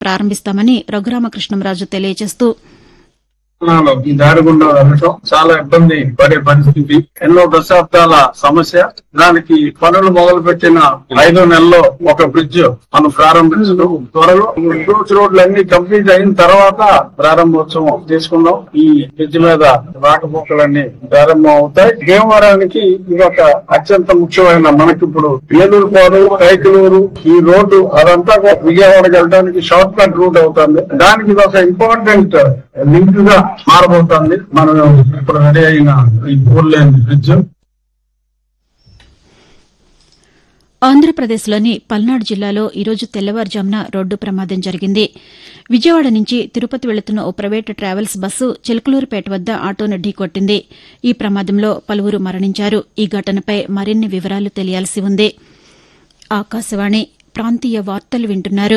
ప్రారంభిస్తామని రఘురామకృష్ణంరాజు తెలియజేస్తూ ఈ దారి గుండా వెళ్ళటం చాలా ఇబ్బంది పడే పరిస్థితి, ఎన్నో దశాబ్దాల సమస్య. దానికి పనులు మొదలు పెట్టిన 5 నెలల్లో ఒక బ్రిడ్జ్ మనం ప్రారంభించడం, త్వరలో అప్రోచ్ రోడ్లు అన్ని కంప్లీట్ అయిన తర్వాత ప్రారంభోత్సవం తీసుకుందాం. ఈ బ్రిడ్జ్ మీద రాకపోకలన్నీ ప్రారంభం అవుతాయి. భీమవరానికి ఇది ఒక అత్యంత ముఖ్యమైన, మనకి ఇప్పుడు ఏలూరు పోరు, కైకలూరు ఈ రోడ్డు అదంతా విజయవాడకి వెళ్ళడానికి షార్ట్ కట్ రూట్ అవుతుంది. దానికి ఇది ఒక ఇంపార్టెంట్ లింక్ గా మారబోతోంది. మనం ఇప్పుడు రెడీ అయిన ఈ 4 లేన్ బ్రిడ్జ్. ఆంధ్రప్రదేశ్లోని పల్నాడు జిల్లాలో ఈరోజు తెల్లవారుజామున రోడ్డు ప్రమాదం జరిగింది. విజయవాడ నుంచి తిరుపతి వెళుతున్న ఓ ప్రైవేటు ట్రావెల్స్ బస్సు చిలకలూరుపేట వద్ద ఆటోను ఢీకొట్టింది. ఈ ప్రమాదంలో పలువురు మరణించారు. ఈ ఘటనపై మరిన్ని వివరాలు తెలియాల్సి ఉంది. ఆకాశవాణి ప్రాంతీయ వార్తలు వింటున్నారు.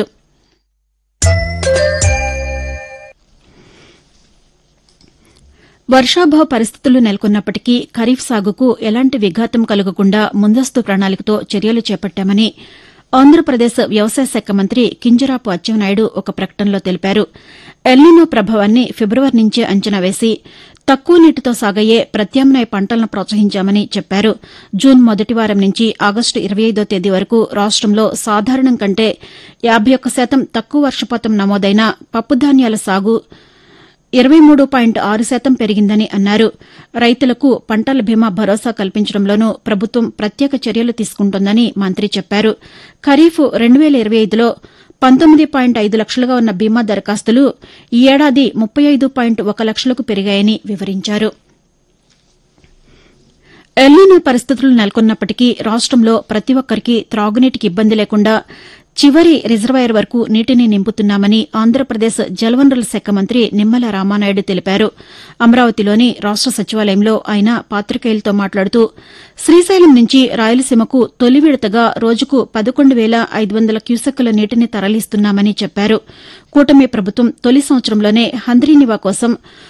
వర్షాభావ పరిస్థితులు నెలకొన్నప్పటికీ ఖరీఫ్ సాగుకు ఎలాంటి విఘాతం కలగకుండా ముందస్తు ప్రణాళికతో చర్యలు చేపట్టామని ఆంధ్రప్రదేశ్ వ్యవసాయ శాఖ మంత్రి కింజరాపు అచ్చెన్నాయుడు ఒక ప్రకటనలో తెలిపారు. ఎల్నినో ప్రభావాన్ని ఫిబ్రవరి నుంచే అంచనా వేసి తక్కువ నీటితో సాగయ్యే ప్రత్యామ్నాయ పంటలను ప్రోత్సహించామని చెప్పారు. జూన్ మొదటి వారం నుంచి ఆగస్టు 25వ తేదీ వరకు రాష్టంలో సాధారణం కంటే 51% తక్కువ వర్షపాతం నమోదైన పప్పుధాన్యాల సాగు 23.6% పెరిగిందని అన్నారు. రైతులకు పంటల బీమా భరోసా కల్పించడంలోనూ ప్రభుత్వం ప్రత్యేక చర్యలు తీసుకుంటోందని మంత్రి చెప్పారు. ఖరీఫ్ 2025లో 19.5 లక్షలుగా ఉన్న బీమా దరఖాస్తులు ఈ ఏడాది 35.1 లక్షలకు పెరిగాయని వివరించారు. ఎల్నినో పరిస్థితులు నెలకొన్నప్పటికీ రాష్టంలో ప్రతి ఒక్కరికి త్రాగునీటికి ఇబ్బంది లేకుండా చివరి రిజర్వాయర్ వరకు నీటిని నింపుతున్నామని ఆంధ్రప్రదేశ్ జలవనరుల శాఖ మంత్రి నిమ్మల రామానాయుడు తెలిపారు. అమరావతిలోని రాష్ట సచివాలయంలో ఆయన పాతికేయులతో మాట్లాడుతూ శ్రీశైలం నుంచి రాయలసీమకు తొలి విడతగా రోజుకు 11,500 క్యూసెక్కుల నీటిని తరలిస్తున్నామని చెప్పారు. కూటమి ప్రభుత్వం తొలి సంవత్సరంలోనే హంద్రీనివా కోసం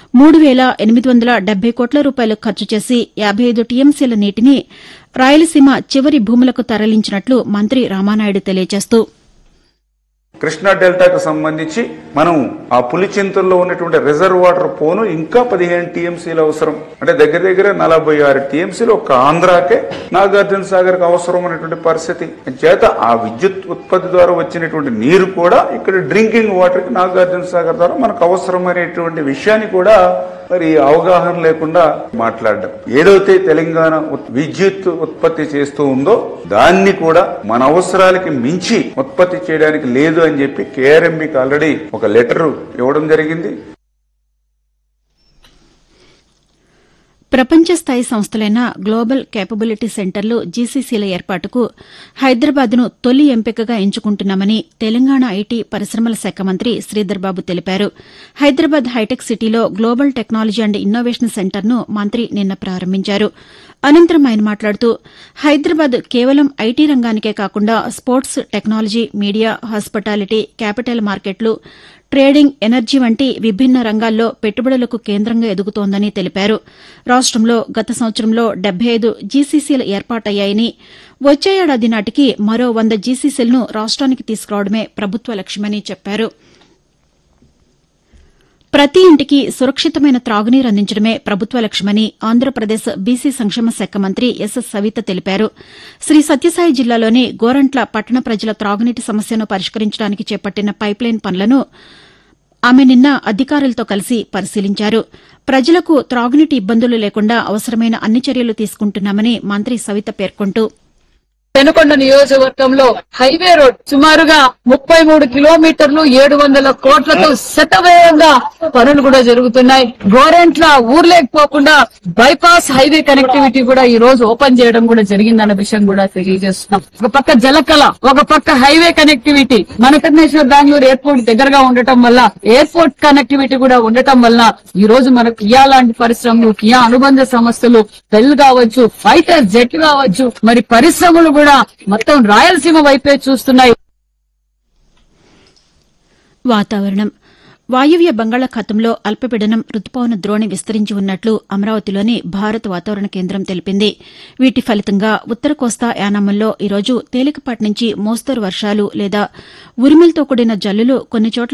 3,870 కోట్ల రూపాయలు ఖర్చు చేసి 55 టీఎంసీల నీటిని రాయలసీమ చివరి భూములకు తరలించినట్లు మంత్రి రామానాయుడు తెలియజేస్తూ కృష్ణా డెల్టాకు సంబంధించి మనం ఆ పులిచింతల్లో ఉన్నటువంటి రిజర్వ్ వాటర్ పోను ఇంకా 15 టీఎంసీలు అవసరం. అంటే దగ్గర దగ్గర 46 టీఎంసీలు ఒక ఆంధ్రాకే నాగార్జున సాగర్ కు అవసరం అనేటువంటి పరిస్థితి చేత ఆ విద్యుత్ ఉత్పత్తి ద్వారా వచ్చినటువంటి నీరు కూడా ఇక్కడ డ్రింకింగ్ వాటర్ కి నాగార్జున సాగర్ ద్వారా మనకు అవసరమైనటువంటి విషయాన్ని కూడా మరి అవగాహన లేకుండా మాట్లాడడం. ఏదైతే తెలంగాణ విద్యుత్ ఉత్పత్తి చేస్తూ ఉందో దాన్ని కూడా మన అవసరాలకి మించి ఉత్పత్తి చేయడానికి లేదు అని చెప్పి కేఆర్ఎంబీకి ఆల్రెడీ ఒక లెటర్ ఇవ్వడం జరిగింది. ప్రపంచ స్థాయి సంస్థలైన గ్లోబల్ కేపబిలిటీ సెంటర్లు జీసీసీల ఏర్పాటుకు హైదరాబాద్ను తొలి ఎంపికగా ఎంచుకుంటున్నామని తెలంగాణ ఐటీ పరిశ్రమల శాఖ మంత్రి శ్రీధర్బాబు తెలిపారు. హైదరాబాద్ హైటెక్ సిటీలో గ్లోబల్ టెక్నాలజీ అండ్ ఇన్నోవేషన్ సెంటర్ను మంత్రి నిన్న ప్రారంభించారు. అనంతరం ఆయన మాట్లాడుతూ హైదరాబాద్ కేవలం ఐటీ రంగానికే కాకుండా sports, technology, media, hospitality, capital మార్కెట్లు, ట్రేడింగ్, ఎనర్జీ వంటి విభిన్న రంగాల్లో పెట్టుబడులకు కేంద్రంగా ఎదుగుతోందని తెలిపారు. రాష్టంలో గత సంవత్సరంలో 75 జీసీసీలు ఏర్పాటయ్యాయని వచ్చే ఏడాది నాటికి మరో 100 జీసీసీలను రాష్ట్రానికి తీసుకురావడమే ప్రభుత్వ లక్ష్యమని చెప్పారు. ప్రతి ఇంటికి సురక్షితమైన త్రాగునీరు అందించడమే ప్రభుత్వ లక్ష్యమని ఆంధ్రప్రదేశ్ బీసీ సంక్షేమ శాఖ మంత్రి ఎస్ సవిత తెలిపారు. శ్రీ సత్యసాయి జిల్లాలోని గోరంట్ల పట్టణ ప్రజల త్రాగునీటి సమస్యను పరిష్కరించడానికి చేపట్టిన పైప్లైన్ పనులను ఆమె నిన్న అధికారులతో కలిసి పరిశీలించారు. ప్రజలకు త్రాగునీటి ఇబ్బందులు లేకుండా అవసరమైన అన్ని చర్యలు తీసుకుంటున్నామని మంత్రి సవిత పేర్కొంటూ పెనుకొండ నియోజకవర్గంలో హైవే రోడ్ సుమారుగా 33 కిలోమీటర్లు 700 కోట్లతో శతవేగంగా పనులు కూడా జరుగుతున్నాయి. గోరెంట్ల ఊర్లేకపోకుండా బైపాస్ హైవే కనెక్టివిటీ కూడా ఈ రోజు ఓపెన్ చేయడం కూడా జరిగిందన్న విషయం కూడా తెలియజేస్తున్నాం. ఒక పక్క జలకళ, ఒక పక్క హైవే కనెక్టివిటీ, మనకర్ణేశ్వర్ బెంగళూరు ఎయిర్పోర్ట్ దగ్గరగా ఉండటం వల్ల ఎయిర్పోర్ట్ కనెక్టివిటీ కూడా ఉండటం వల్ల ఈ రోజు మనకు కియా లాంటి పరిశ్రమలు, కియా అనుబంధ సంస్థలు, బెల్ కావచ్చు, ఫైటర్ జెట్ కావచ్చు, మరి పరిశ్రమలు కూడా మొత్తం రాయలసీమ వైపే చూస్తున్నాయి. వాతావరణం వాయువ్య బంగాళాఖాతంలో అల్పపీడనం రుతుపవన ద్రోణి విస్తరించి ఉన్నట్లు అమరావతిలోని భారత వాతావరణ కేంద్రం తెలిపింది. వీటి ఫలితంగా ఉత్తర కోస్తా యానాముల్లో ఈరోజు తేలికపాటి నుంచి మోస్తరు వర్షాలు లేదా ఉరుములతో కూడిన జల్లులు కొన్ని చోట్ల